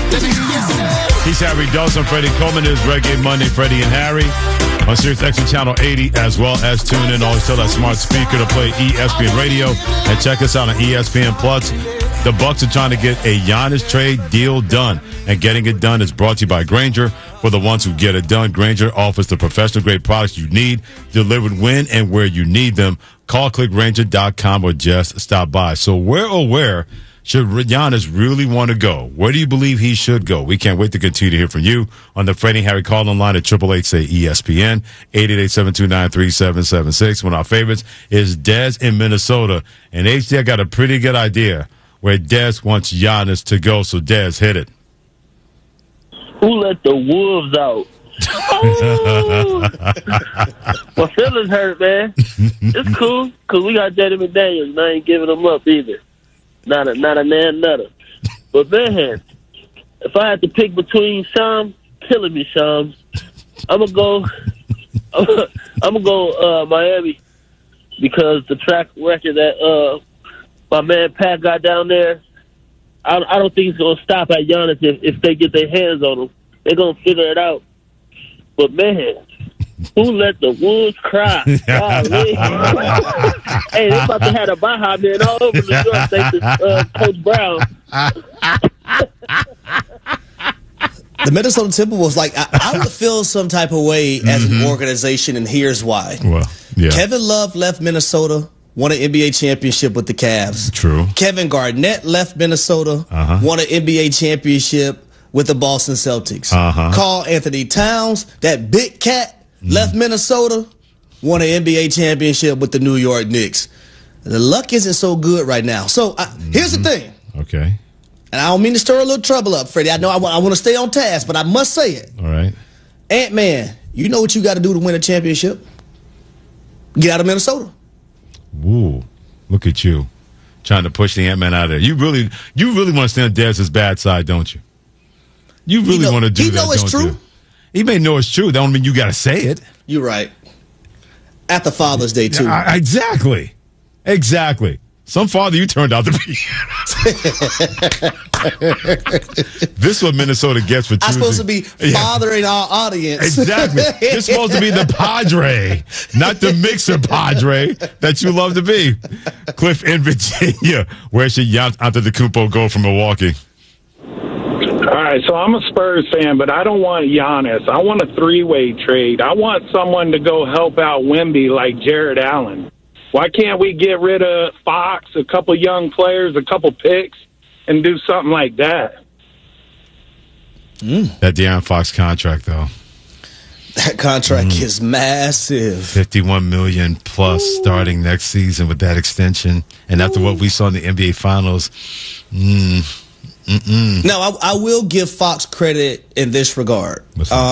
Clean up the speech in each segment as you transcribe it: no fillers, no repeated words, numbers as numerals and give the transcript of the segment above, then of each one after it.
He's Harry Dawson, Freddie Coleman. Is Reggae Monday, Freddie and Harry. On Sirius XM Channel 80, as well as tune in. Always tell that smart speaker to play ESPN Radio. And check us out on ESPN Plus. The Bucks are trying to get a Giannis trade deal done. And getting it done is brought to you by Grainger. For the ones who get it done, Grainger offers the professional-grade products you need, delivered when and where you need them. Call clickgrainger.com or just stop by. So where should Giannis really want to go? Where do you believe he should go? We can't wait to continue to hear from you on the Freddie and Harry call-in line at 888-SAY-ESPN, 888-729-3776. One of our favorites is Dez in Minnesota. And HD, I got a pretty good idea where Dez wants Giannis to go. So, Dez, hit it. Who let the wolves out? Oh! My feelings hurt, man. It's cool, because we got Daddy McDaniels, and I ain't giving them up either. Not a nan nutter. But, man, if I had to pick between Shams, killing me, Shams, I'm going to go Miami, because the track record that my man Pat got down there, I don't think it's going to stop at Giannis if they get their hands on him. They're going to figure it out. But, man, who let the wolves cry? Hey, they about to have a Baja man all over New York thanks to Coach Brown. The Minnesota Timberwolves, I would feel some type of way as an organization, and here's why. Well, yeah. Kevin Love left Minnesota, won an NBA championship with the Cavs. True. Kevin Garnett left Minnesota, won an NBA championship with the Boston Celtics. Karl Anthony Towns, that big cat, left Minnesota, won an NBA championship with the New York Knicks. The luck isn't so good right now. So here's the thing. Okay. And I don't mean to stir a little trouble up, Freddie. I know I want to stay on task, but I must say it. All right. Ant-Man, you know what you got to do to win a championship? Get out of Minnesota. Ooh, look at you. Trying to push the Ant-Man out of there. You really want to stand Dez's bad side, don't you? You really want to do that, don't you? He know it's true. He may know it's true. That don't mean you got to say it. You're right. At the Father's Day, too. Exactly. Some father you turned out to be. This is what Minnesota gets for choosing. I'm supposed to be fathering our audience. Exactly. You're supposed to be the Padre, not the mixer Padre that you love to be. Cliff in Virginia. Where should Giannis Antetokounmpo go from Milwaukee? All right, so I'm a Spurs fan, but I don't want Giannis. I want a three-way trade. I want someone to go help out Wemby like Jared Allen. Why can't we get rid of Fox, a couple young players, a couple picks, and do something like that? That De'Aaron Fox contract, though. That contract is massive. $51 million plus starting next season with that extension. And after what we saw in the NBA Finals, Now, I will give Fox credit in this regard.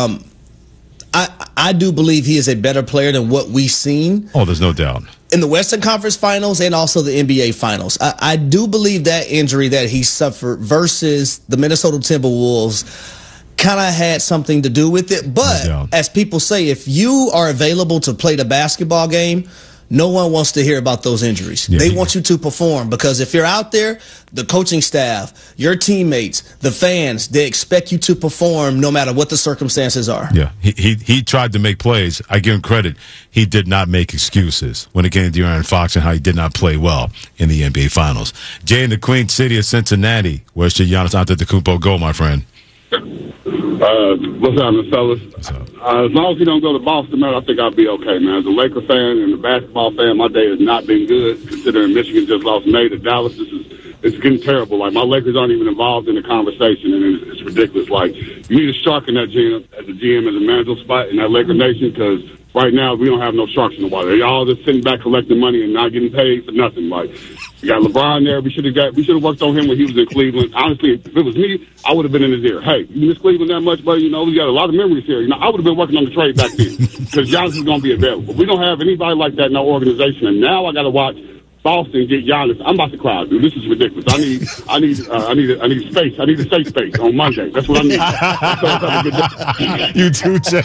I do believe he is a better player than what we've seen. Oh, there's no doubt. In the Western Conference Finals and also the NBA Finals. I do believe that injury that he suffered versus the Minnesota Timberwolves kind of had something to do with it. But as people say, if you are available to play the basketball game, no one wants to hear about those injuries. They want you to perform, because if you're out there, the coaching staff, your teammates, the fans, they expect you to perform no matter what the circumstances are. Yeah, he tried to make plays. I give him credit. He did not make excuses when it came to De'Aaron Fox and how he did not play well in the NBA Finals. Jay in the Queen City of Cincinnati. Where should Giannis Antetokounmpo go, my friend? What's happening, fellas? What's up? As long as he don't go to Boston, man, I think I'll be okay, man. As a Laker fan and a basketball fan, my day has not been good, considering Michigan just lost May to Dallas. It's getting terrible. Like, my Lakers aren't even involved in the conversation, and it's ridiculous. Like, you need a shark in that GM, as a managerial spot in that Laker nation, because right now we don't have no sharks in the water. Y'all just sitting back collecting money and not getting paid for nothing. Like, we got LeBron there. We should have worked on him when he was in Cleveland. Honestly, if it was me, I would have been in his ear. Hey, you miss Cleveland that much, buddy? You know, we got a lot of memories here. You know, I would have been working on the trade back then, because Giannis is going to be available. We don't have anybody like that in our organization, and now I got to watch Boston get Giannis. I'm about to cry, dude. This is ridiculous. I need space. I need a safe space on Monday. That's what I need. You too, Jay.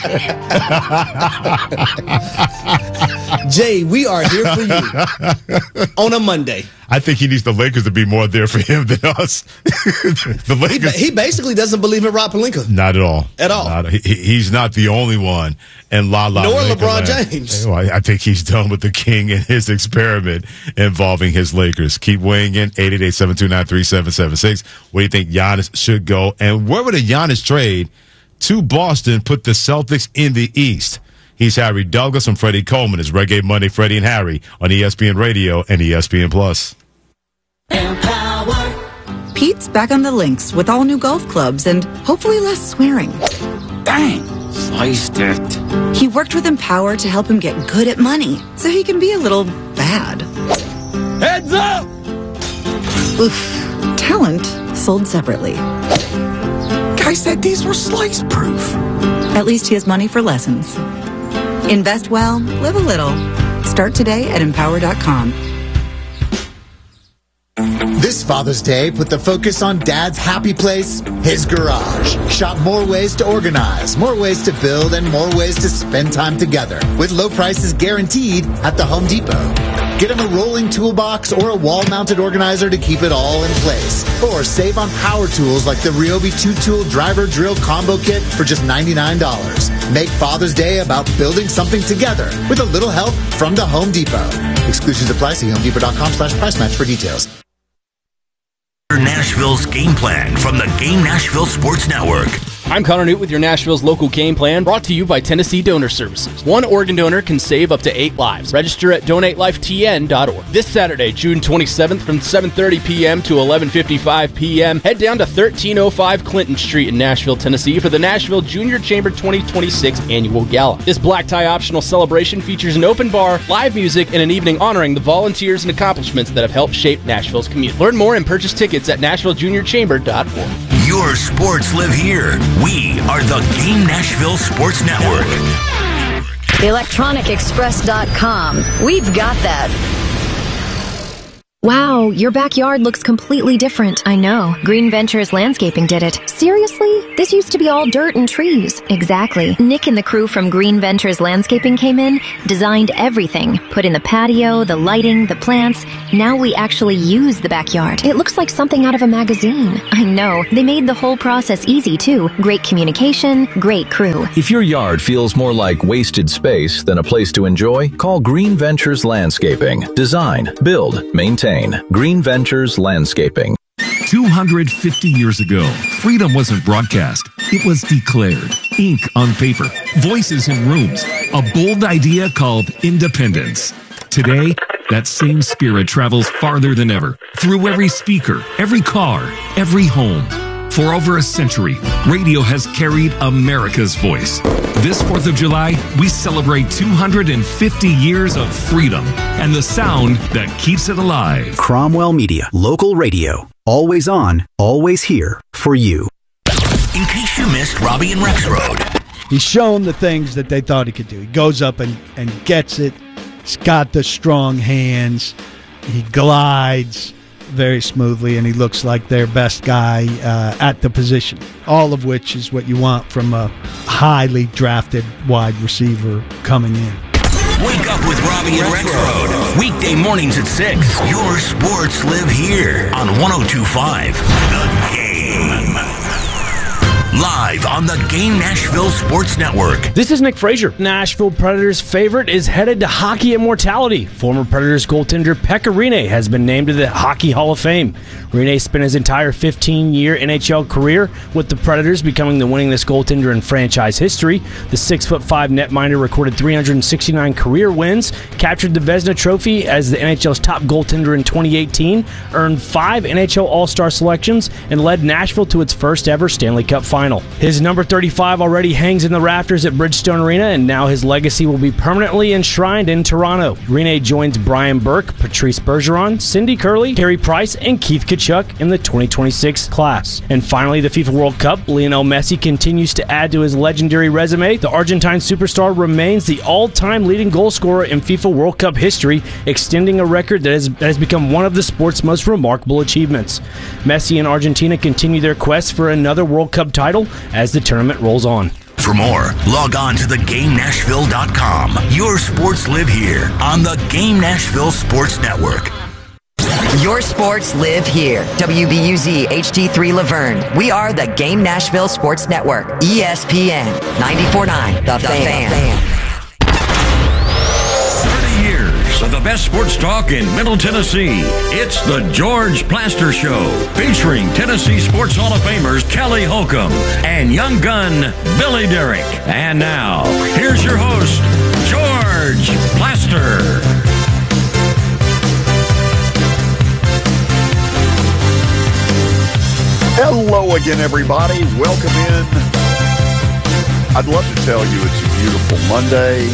Jay, we are here for you on a Monday. I think he needs the Lakers to be more there for him than us. The Lakers. He basically doesn't believe in Rob Pelinka. Not at all. At all. He's not the only one. And Nor LeBron land. James. I think he's done with the king and his experiment involving his Lakers. Keep weighing in, 888-729-3776. Where do you think Giannis should go? And where would a Giannis trade to Boston put the Celtics in the East? He's Harry Douglas and Freddie Coleman. It's Reggae Monday, Freddie and Harry on ESPN Radio and ESPN Plus. Pete's back on the links with all new golf clubs and hopefully less swearing. Dang, sliced it. He worked with Empower to help him get good at money so he can be a little bad. Heads up! Oof. Talent sold separately. Guy said these were slice proof. At least he has money for lessons. Invest well, live a little. Start today at Empower.com. This Father's Day, put the focus on Dad's happy place, his garage. Shop more ways to organize, more ways to build, and more ways to spend time together. With low prices guaranteed at the Home Depot. Get him a rolling toolbox or a wall-mounted organizer to keep it all in place. Or save on power tools like the Ryobi 2-tool driver drill combo kit for just $99. Make Father's Day about building something together with a little help from the Home Depot. Exclusions apply. See HomeDepot.com/price match for details. Nashville's game plan from the Game Nashville Sports Network. I'm Connor Newt with your Nashville's local game plan, brought to you by Tennessee Donor Services. One organ donor can save up to 8 lives. Register at DonateLifeTN.org. This Saturday, June 27th from 7:30 p.m. to 11:55 p.m., head down to 1305 Clinton Street in Nashville, Tennessee for the Nashville Junior Chamber 2026 Annual Gala. This black tie optional celebration features an open bar, live music, and an evening honoring the volunteers and accomplishments that have helped shape Nashville's community. Learn more and purchase tickets at NashvilleJuniorChamber.org. Your sports live here. We are the Game Nashville Sports Network. ElectronicExpress.com. We've got that. Wow, your backyard looks completely different. I know. Green Ventures Landscaping did it. Seriously? This used to be all dirt and trees. Exactly. Nick and the crew from Green Ventures Landscaping came in, designed everything, put in the patio, the lighting, the plants. Now we actually use the backyard. It looks like something out of a magazine. I know. They made the whole process easy, too. Great communication, great crew. If your yard feels more like wasted space than a place to enjoy, call Green Ventures Landscaping. Design, build, maintain. Green Ventures Landscaping. 250 years ago, freedom wasn't broadcast. It was declared. Ink on paper, voices in rooms, a bold idea called independence. Today, that same spirit travels farther than ever, through every speaker, every car, every home. For over a century, radio has carried America's voice. This 4th of July, we celebrate 250 years of freedom and the sound that keeps it alive. Cromwell Media, local radio. Always on, always here for you. In case you missed Robbie and Rexroad. He's shown the things that they thought he could do. He goes up and gets it. He's got the strong hands. He glides very smoothly, and he looks like their best guy at the position, all of which is what you want from a highly drafted wide receiver coming in. Wake up with Robbie and Rexroad. Weekday mornings at 6. Your sports live here on 102.5 The Game. Live on the Game Nashville Sports Network. This is Nick Frazier. Nashville Predators favorite is headed to hockey immortality. Former Predators goaltender Pekka Rinne has been named to the Hockey Hall of Fame. Rinne spent his entire 15-year NHL career with the Predators, becoming the winningest goaltender in franchise history. The 6'5" netminder recorded 369 career wins, captured the Vezina Trophy as the NHL's top goaltender in 2018, earned 5 NHL All-Star selections, and led Nashville to its first ever Stanley Cup final. His number 35 already hangs in the rafters at Bridgestone Arena, and now his legacy will be permanently enshrined in Toronto. Rinne joins Brian Burke, Patrice Bergeron, Cindy Curley, Carey Price, and Keith Tkachuk in the 2026 class. And finally, the FIFA World Cup. Lionel Messi continues to add to his legendary resume. The Argentine superstar remains the all-time leading goal scorer in FIFA World Cup history, extending a record that has become one of the sport's most remarkable achievements. Messi and Argentina continue their quest for another World Cup title as the tournament rolls on. For more, log on to thegamenashville.com. Your sports live here on the Game Nashville Sports Network. Your sports live here. WBUZ HD3 Laverne. We are the Game Nashville Sports Network. ESPN 94.9. The Fan. 30 years of the best sports talk in Middle Tennessee. It's the George Plaster Show, featuring Tennessee Sports Hall of Famers Kelly Holcomb and young gun Billy Derrick. And now, here's your host, George Plaster. Hello again, everybody. Welcome in. I'd love to tell you it's a beautiful Monday,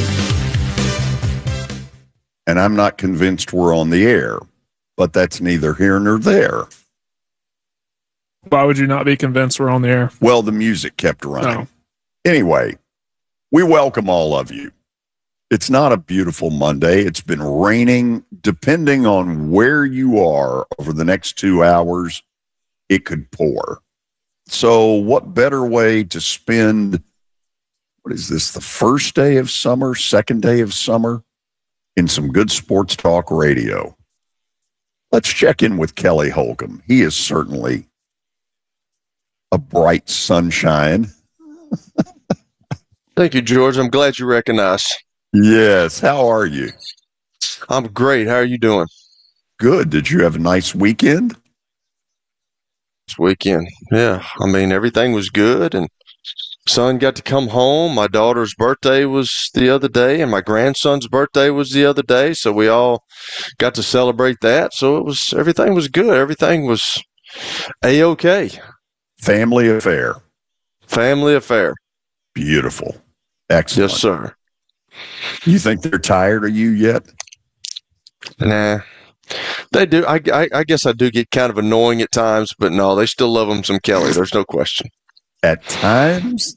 and I'm not convinced we're on the air, but that's neither here nor there. Why would you not be convinced we're on the air? Well, the music kept running. Oh. Anyway, we welcome all of you. It's not a beautiful Monday. It's been raining. Depending on where you are over the next 2 hours, it could pour. So what better way to spend, what is this, the first day of summer, second day of summer, in some good sports talk radio? Let's check in with Kelly Holcomb. He is certainly a bright sunshine. Thank you, George. I'm glad you recognize. Yes. How are you? I'm great. How are you doing? Good. Did you have a nice weekend? This weekend, yeah. I mean, everything was good, and son got to come home. My daughter's birthday was the other day, and my grandson's birthday was the other day, so we all got to celebrate that. So everything was good. Everything was A-okay. Family affair. Family affair. Beautiful. Excellent. Yes, sir. You think they're tired of you yet? Nah. They do. I guess I do get kind of annoying at times, but no, they still love them some Kelly. There's no question. At times?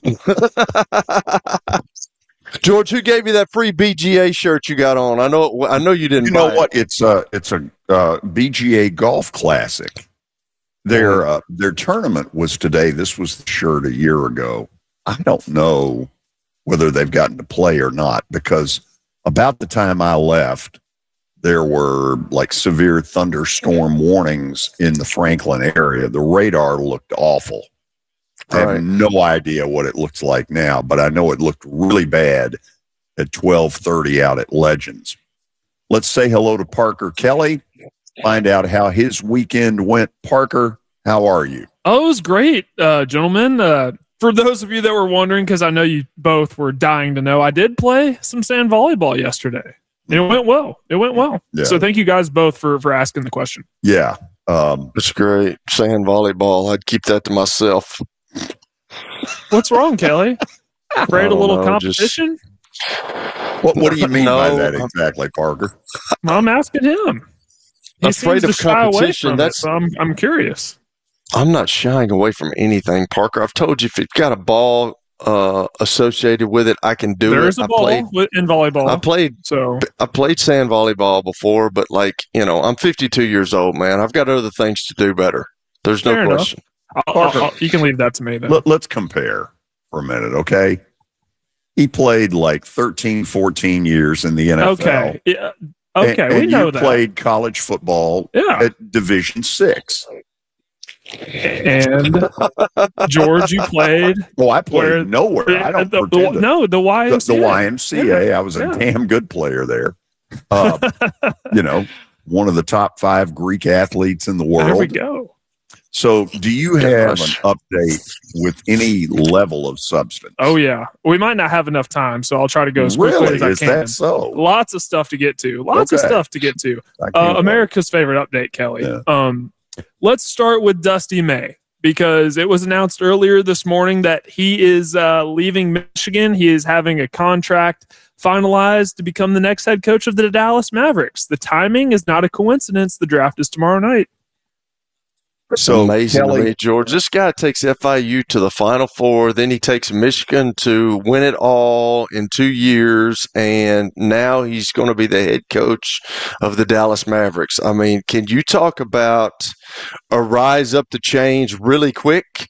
George, who gave you that free BGA shirt you got on? I know you didn't. You know what? It's a BGA Golf Classic. Their tournament was today. This was the shirt a year ago. I don't know whether they've gotten to play or not, because about the time I left, there were like severe thunderstorm warnings in the Franklin area. The radar looked awful. I have no idea what it looks like now, but I know it looked really bad at 12:30 out at Legends. Let's say hello to Parker Kelly, find out how his weekend went. Parker, how are you? Oh, it was great, gentlemen. For those of you that were wondering, because I know you both were dying to know, I did play some sand volleyball yesterday. It went well. Yeah. So thank you guys both for asking the question. Yeah. It's great. Sand volleyball. I'd keep that to myself. What's wrong, Kelly? Afraid a little competition? What do you mean by that exactly, Parker? I'm asking him. He afraid of competition. So I'm curious. I'm not shying away from anything, Parker. I've told you, if it's got a ball associated with it, I can do it. There's a ball in volleyball. I played sand volleyball before, but I'm 52 years old, man. I've got other things to do better. There's no question. You can leave that to me then. Let's compare for a minute, okay? He played like 13, 14 years in the NFL. Okay. Yeah. Okay, and we know that. You played college football at Division VI. And George, you played. Well, I played nowhere. I don't pretend the YMCA. The YMCA. Yeah. I was a damn good player there. One of the top 5 Greek athletes in the world. There we go. So, do you have an update with any level of substance? Oh yeah, we might not have enough time, so I'll try to go as quickly as I can. Is that so? Lots of stuff to get to. America's favorite update, Kelly. Yeah. Let's start with Dusty May, because it was announced earlier this morning that he is leaving Michigan. He is having a contract finalized to become the next head coach of the Dallas Mavericks. The timing is not a coincidence. The draft is tomorrow night. So amazing to me, George. This guy takes FIU to the Final Four, then he takes Michigan to win it all in 2 years, and now he's going to be the head coach of the Dallas Mavericks. I mean, can you talk about a rise up the change really quick?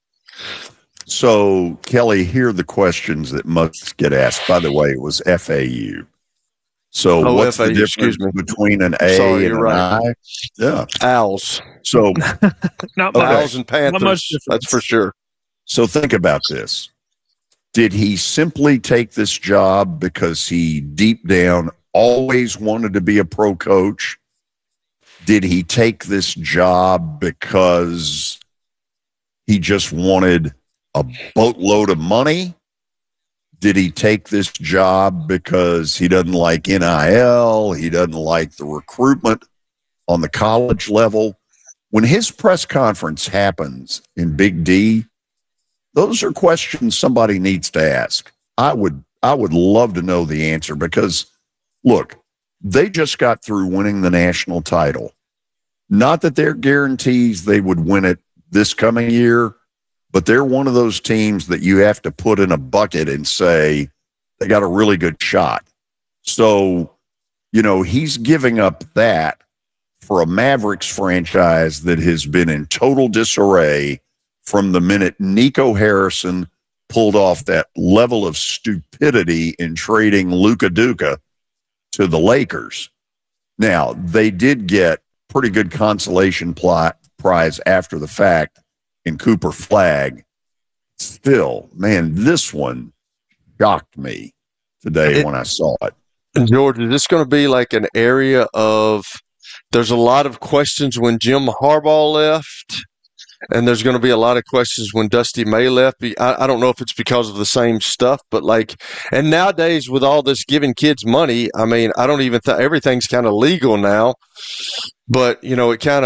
So, Kelly, here are the questions that must get asked. By the way, it was FAU. So what's the difference between an A and an I? Yeah. Owls. So not Owls and Panthers. Not much difference. That's for sure. So think about this. Did he simply take this job because he deep down always wanted to be a pro coach? Did he take this job because he just wanted a boatload of money? Did he take this job because he doesn't like NIL? He doesn't like the recruitment on the college level? When his press conference happens in Big D, those are questions somebody needs to ask. I would love to know the answer because, look, they just got through winning the national title. Not that they're guarantees they would win it this coming year, but they're one of those teams that you have to put in a bucket and say they got a really good shot. So, he's giving up that for a Mavericks franchise that has been in total disarray from the minute Nico Harrison pulled off that level of stupidity in trading Luka Duka to the Lakers. Now, they did get pretty good consolation prize after the fact in Cooper Flagg. Still, man, this one shocked me today when I saw it. George, is this going to be like an area of there's a lot of questions when Jim Harbaugh left, and there's going to be a lot of questions when Dusty May left. I don't know if it's because of the same stuff, but and nowadays with all this giving kids money, I mean, I don't even think everything's kind of legal now, but it kind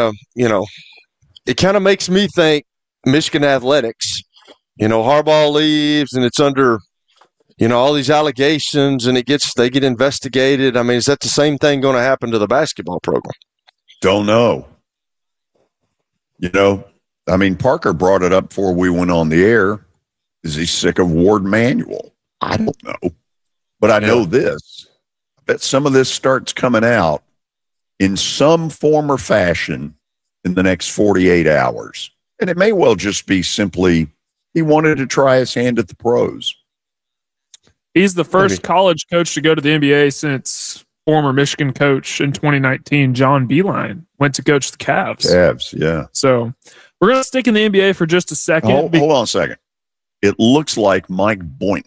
of makes me think Michigan athletics, Harbaugh leaves and it's under, all these allegations and they get investigated. I mean, is that the same thing going to happen to the basketball program? Don't know. Parker brought it up before we went on the air. Is he sick of Ward Manuel? I don't know. But I know this. I bet some of this starts coming out in some form or fashion in the next 48 hours. And it may well just be simply he wanted to try his hand at the pros. He's the first college coach to go to the NBA since former Michigan coach in 2019, John Beilein, went to coach the Cavs. Cavs, yeah. So we're going to stick in the NBA for just a second. Hold on a second. It looks like Mike Boynton